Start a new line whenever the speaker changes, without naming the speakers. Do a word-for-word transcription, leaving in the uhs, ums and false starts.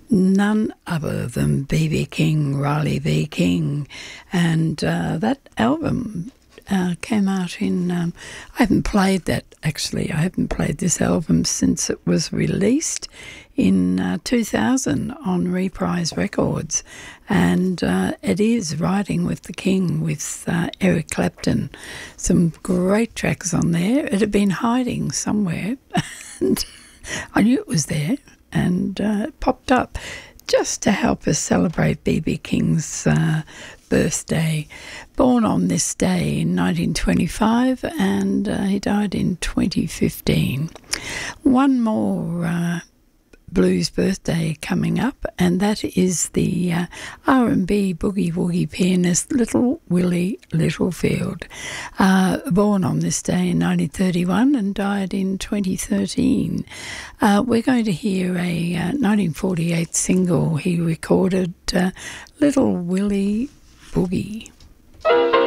none other than B B King, Riley B. King, and uh, that album uh, came out in, um, I haven't played that actually, I haven't played this album since it was released in uh, two thousand on Reprise Records, and uh, it is Riding with the King with uh, Eric Clapton. Some great tracks on there. It had been hiding somewhere, and I knew it was there, and uh, it popped up just to help us celebrate B B King's uh, birthday. Born on this day in nineteen twenty-five, and uh, he died in twenty fifteen. One more uh, blues birthday coming up, and that is the uh, R and B boogie woogie pianist Little Willie Littlefield, uh, born on this day in nineteen thirty-one and died in twenty thirteen. Uh, we're going to hear a uh, nineteen forty-eight single he recorded, uh, Little Willie Boogie.